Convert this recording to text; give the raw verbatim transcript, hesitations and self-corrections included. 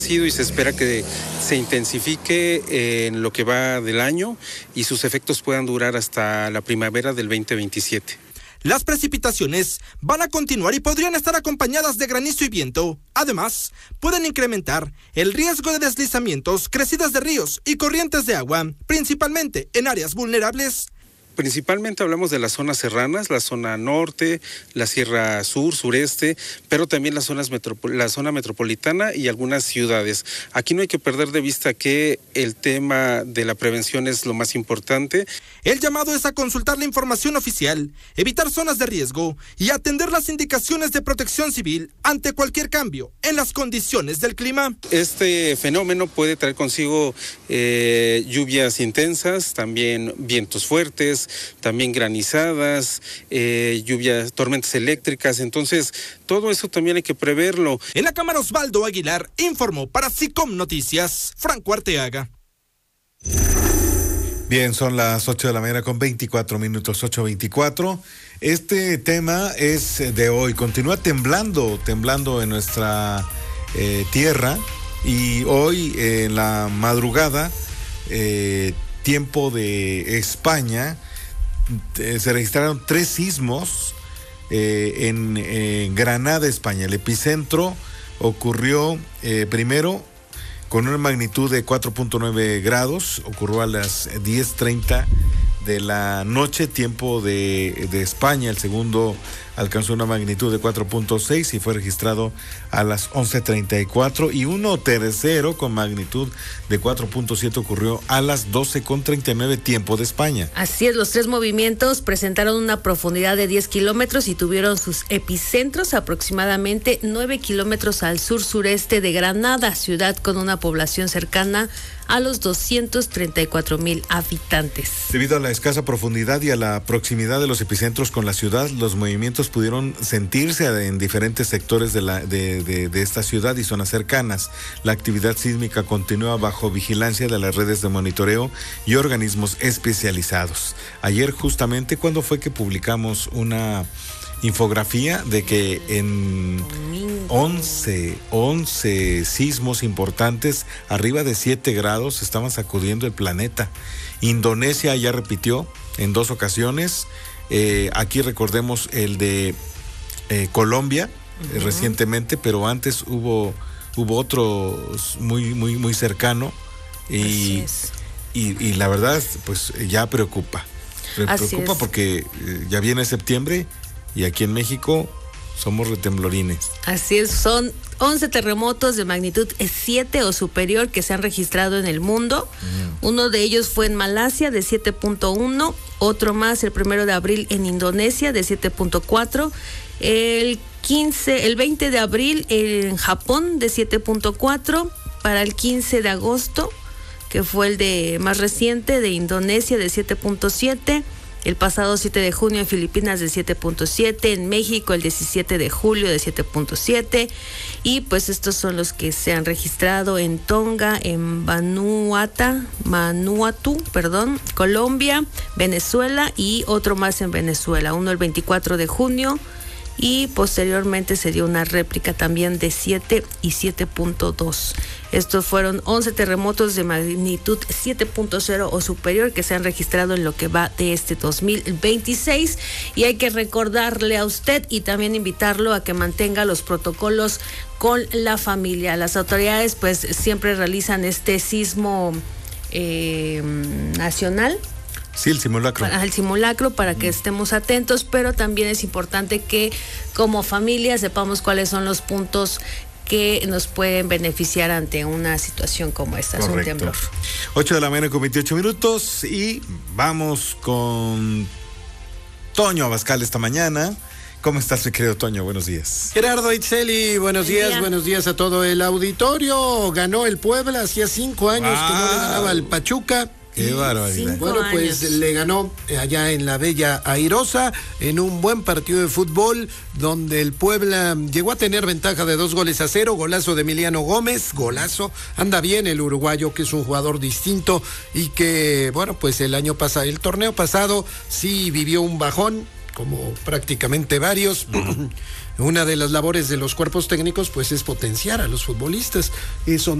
Y se espera que se intensifique en lo que va del año y sus efectos puedan durar hasta la primavera del veinte veintisiete. Las precipitaciones van a continuar y podrían estar acompañadas de granizo y viento. Además, pueden incrementar el riesgo de deslizamientos, crecidas de ríos y corrientes de agua, principalmente en áreas vulnerables. Principalmente hablamos de las zonas serranas, la zona norte, la sierra sur, sureste, pero también las zonas metropol- la zona metropolitana y algunas ciudades. Aquí no hay que perder de vista que el tema de la prevención es lo más importante. El llamado es a consultar la información oficial, evitar zonas de riesgo y atender las indicaciones de protección civil ante cualquier cambio en las condiciones del clima. Este fenómeno puede traer consigo eh, lluvias intensas, también vientos fuertes, también granizadas, eh, lluvias, tormentas eléctricas, entonces todo eso también hay que preverlo. En la cámara Osvaldo Aguilar informó para SICOM Noticias, Franco Arteaga. Bien, son las ocho de la mañana con veinticuatro minutos, ocho veinticuatro. Este tema es de hoy, continúa temblando, temblando en nuestra eh, tierra y hoy eh, en la madrugada, eh, tiempo de España, se registraron tres sismos eh, en, en Granada, España. El epicentro ocurrió eh, primero con una magnitud de cuatro punto nueve grados, ocurrió a las diez treinta de la noche, tiempo de, de España. El segundo alcanzó una magnitud de cuatro punto seis y fue registrado a las once treinta y cuatro, y uno tercero con magnitud de cuatro punto siete ocurrió a las doce con treinta y nueve, tiempo de España. Así es, los tres movimientos presentaron una profundidad de diez kilómetros y tuvieron sus epicentros aproximadamente nueve kilómetros al sur-sureste de Granada, ciudad con una población cercana a los doscientos treinta y cuatro mil habitantes. Debido a la escasa profundidad y a la proximidad de los epicentros con la ciudad, los movimientos pudieron sentirse en diferentes sectores de, la, de, de, de esta ciudad y zonas cercanas. La actividad sísmica continúa bajo vigilancia de las redes de monitoreo y organismos especializados. Ayer justamente, ¿cuándo fue que publicamos una infografía de que en once, once sismos importantes arriba de siete grados estaban sacudiendo el planeta? Indonesia ya repitió en dos ocasiones. Eh, aquí recordemos el de eh, Colombia uh-huh. eh, recientemente, pero antes hubo hubo otro muy muy muy cercano y, es. y, y la verdad pues ya preocupa. Así preocupa es. Porque eh, ya viene septiembre y aquí en México somos retemblorines. Así es, son once terremotos de magnitud siete o superior que se han registrado en el mundo. Mm. Uno de ellos fue en Malasia de siete punto uno, otro más el primero de abril en Indonesia de siete punto cuatro, el quince, el veinte de abril en Japón de siete punto cuatro, para el quince de agosto, que fue el de más reciente de Indonesia de siete punto siete. El pasado siete de junio en Filipinas de siete punto siete, en México el diecisiete de julio de siete punto siete, y pues estos son los que se han registrado en Tonga, en Vanuatu, Vanuatu, perdón, Colombia, Venezuela y otro más en Venezuela, uno el veinticuatro de junio. Y posteriormente se dio una réplica también de siete y siete punto dos. Estos fueron once terremotos de magnitud siete punto cero o superior que se han registrado en lo que va de este dos mil veintiséis. Y hay que recordarle a usted y también invitarlo a que mantenga los protocolos con la familia. Las autoridades pues siempre realizan este sismo eh, nacional. Sí, el simulacro. Para el simulacro, para que estemos atentos, pero también es importante que como familia sepamos cuáles son los puntos que nos pueden beneficiar ante una situación como esta. Correcto. Es un temblor. ocho de la mañana con veintiocho minutos y vamos con Toño Abascal esta mañana. ¿Cómo estás, mi querido Toño? Buenos días. Gerardo Itzeli, buenos Buen días, día. buenos días a todo el auditorio. Ganó el Puebla, hacía cinco años wow. que no le ganaba al Pachuca. Qué barbaridad. Bueno, pues años. le ganó allá en la bella Airosa, en un buen partido de fútbol, donde el Puebla llegó a tener ventaja de dos goles a cero, golazo de Emiliano Gómez, golazo, anda bien el uruguayo, que es un jugador distinto y que, bueno, pues el año pasado, el torneo pasado sí vivió un bajón, como prácticamente varios, una de las labores de los cuerpos técnicos pues es potenciar a los futbolistas. Eso